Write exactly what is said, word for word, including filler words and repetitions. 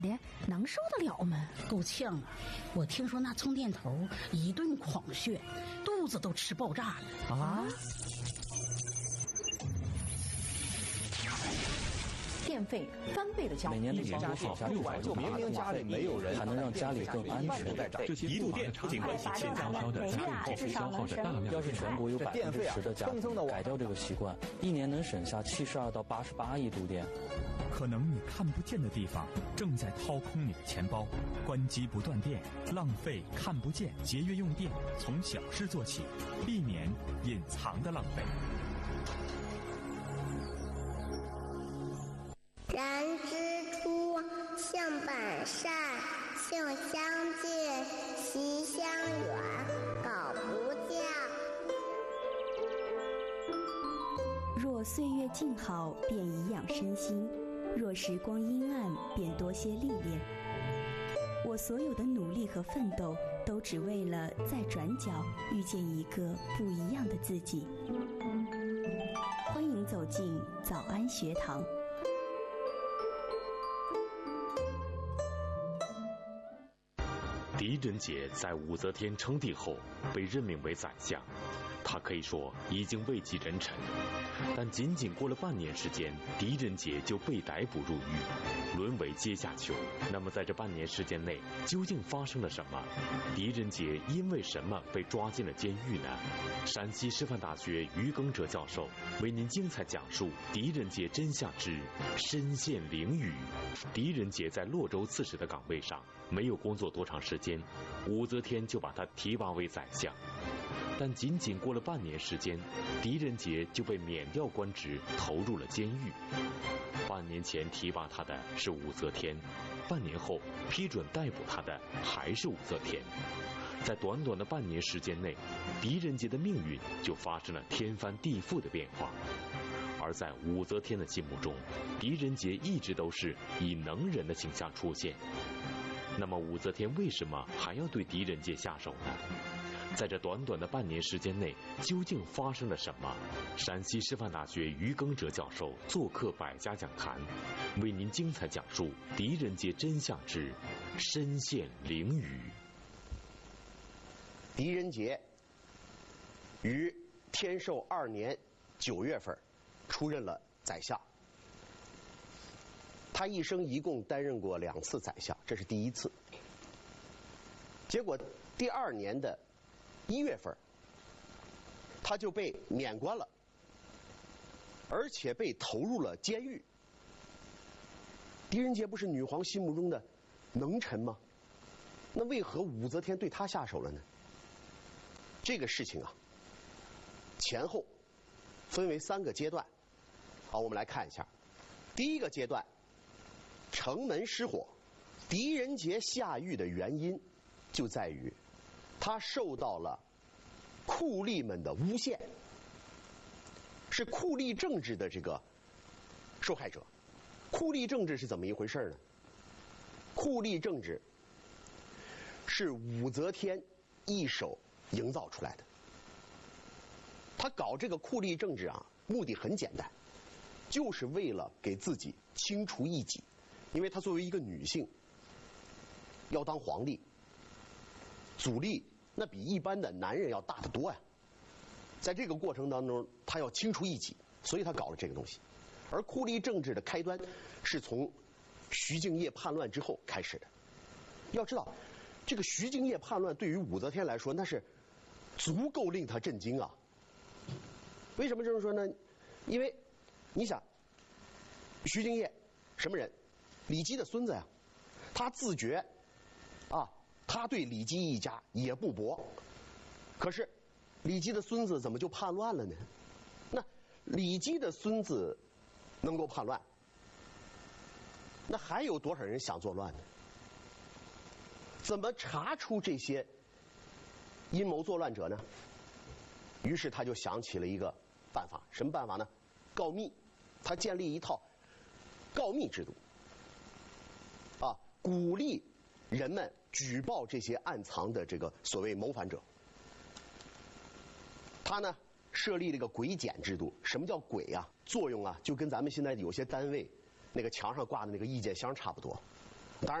的能受得了吗？ 够呛啊！我听说那充电头一顿狂炫，肚子都吃爆炸了啊！ 电费翻倍的交， 每年的年多少下六百就明明家里没有人，还能让家里更安全。 一度电不仅关系现在烧的家用消耗着大量。 要是全国有百分之十的家庭改掉这个习惯，一年能省下七十二到八十八亿度电。 可能你看不见的地方正在掏空你的钱包，关机不断电，浪费看不见，节约用电，从小事做起，避免隐藏的浪费。 燃之初，性本善，性相近，习相远，苟不教。 若岁月静好，便颐养身心；若时光阴暗，便多些历练。我所有的努力和奋斗，都只为了在转角遇见一个不一样的自己。欢迎走进早安学堂。 狄仁杰在武则天称帝后被任命为宰相，他可以说已经位极人臣。但仅仅过了半年时间，狄仁杰就被逮捕入狱，沦为阶下囚。那么在这半年时间内，究竟发生了什么？狄仁杰因为什么被抓进了监狱呢？陕西师范大学于耕哲教授为您精彩讲述狄仁杰真相之身陷囹圄。狄仁杰在洛州刺史的岗位上没有工作多长时间，武则天就把他提拔为宰相。但仅仅过了半年时间，狄仁杰就被免掉官职，投入了监狱。半年前提拔他的是武则天，半年后批准逮捕他的还是武则天。在短短的半年时间内，狄仁杰的命运就发生了天翻地覆的变化。而在武则天的心目中，狄仁杰一直都是以能人的形象出现。那么武则天为什么还要对狄仁杰下手呢？在这短短的半年时间内，究竟发生了什么？陕西师范大学于耕哲教授做客百家讲坛，为您精彩讲述狄仁杰真相之身陷囹圄。 狄仁杰于天寿二年九月份出任了宰相。他一生一共担任过两次宰相，这是第一次。结果第二年的一月份，他就被免官了，而且被投入了监狱。狄仁杰不是女皇心目中的能臣吗？那为何武则天对他下手了呢？这个事情啊，前后分为三个阶段。好，我们来看一下。第一个阶段，城门失火。狄仁杰下狱的原因就在于他受到了酷吏们的诬陷，是酷吏政治的这个受害者。酷吏政治是怎么一回事呢？酷吏政治是武则天一手营造出来的。他搞这个酷吏政治啊，目的很简单，就是为了给自己清除异己。因为他作为一个女性，要当皇帝，阻力那比一般的男人要大得多呀。在这个过程当中，他要清除异己，所以他搞了这个东西。而酷吏政治的开端是从徐敬业叛乱之后开始的。要知道，这个徐敬业叛乱对于武则天来说，那是足够令他震惊啊。为什么这么说呢？因为你想，徐敬业什么人？李基的孙子呀。他自觉啊，他对李基一家也不薄。可是李基的孙子怎么就叛乱了呢？那李基的孙子能够叛乱，那还有多少人想作乱呢？怎么查出这些阴谋作乱者呢？于是他就想起了一个办法。什么办法呢？告密。他建立一套告密制度啊，鼓励人们举报这些暗藏的这个所谓谋反者。他呢设立了一个轨检制度。什么叫轨啊？作用啊，就跟咱们现在有些单位那个墙上挂的那个意见箱差不多。